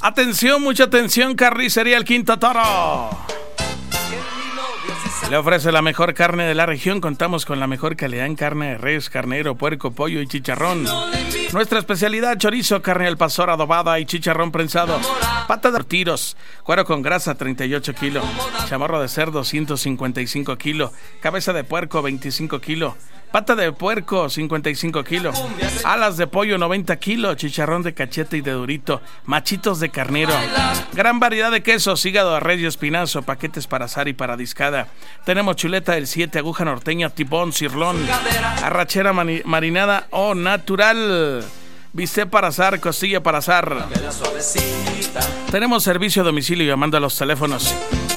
Atención, mucha atención, Carnicería El Quinto Toro. Le ofrece la mejor carne de la región. Contamos con la mejor calidad en carne de res, carnero, puerco, pollo y chicharrón. Nuestra especialidad: chorizo, carne al pastor adobada y chicharrón prensado. Pata de tiros, cuero con grasa 38 kilos. Chamorro de cerdo 155 kilos. Cabeza de puerco 25 kilos. Pata de puerco 55 kilos. Alas de pollo 90 kilos. Chicharrón de cachete y de durito. Machitos de carnero. Gran variedad de quesos, hígado de res y espinazo. Paquetes para asar y para discada. Tenemos chuleta del 7, aguja norteña, tibón, cirlón, arrachera marinada o natural. Bistec para asar, costilla para asar. Tenemos servicio a domicilio llamando a los teléfonos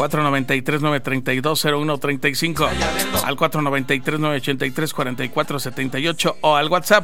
493-932-0135, al 493-983-4478 o al WhatsApp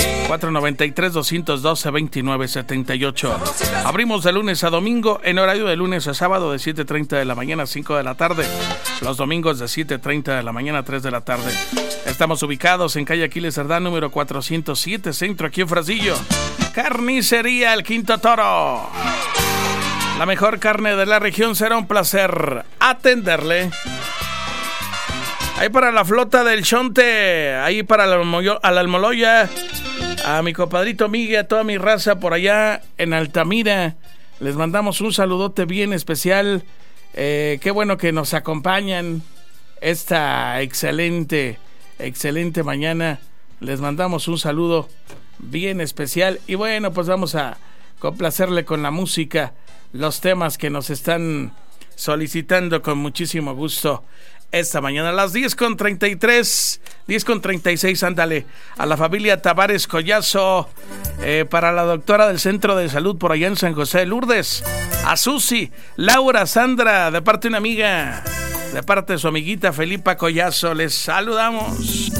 493-212-2978. Abrimos de lunes a domingo en horario de lunes a sábado de 7:30 de la mañana a 5 de la tarde. Los domingos de 7:30 de la mañana a 3 de la tarde. Estamos ubicados en calle Aquiles Cerdán, número 407, centro, aquí en Fresnillo. Carnicería El Quinto Toro. La mejor carne de la región. Será un placer atenderle. Ahí para la flota del Chonte, ahí para la Almoloya, a mi compadrito Miguel, a toda mi raza por allá en Altamira, les mandamos un saludote bien especial. Qué bueno que nos acompañan esta excelente mañana. Les mandamos un saludo bien especial y bueno, pues vamos a complacerle con la música, los temas que nos están solicitando con muchísimo gusto esta mañana a las 10:33, 10:36, ándale, a la familia Tavares Collazo, para la doctora del Centro de Salud por allá en San José de Lourdes, a Susi, Laura, Sandra, de parte de una amiga, de parte de su amiguita Felipa Collazo, les saludamos.